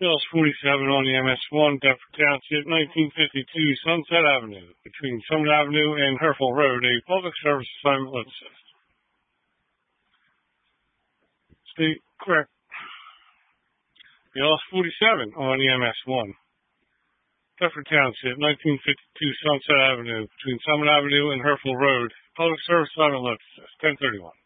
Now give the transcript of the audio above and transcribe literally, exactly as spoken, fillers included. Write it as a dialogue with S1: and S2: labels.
S1: Bills forty-seven on the M S one, Deptford Township, nineteen fifty-two Sunset Avenue, between Summit Avenue and Hereford Road, a public service assignment will assist. State correct. Bills forty-seven on the M S one, Deptford Township, nineteen fifty-two Sunset Avenue, between Summit Avenue and Hereford Road, public service assignment will assist. ten thirty-one.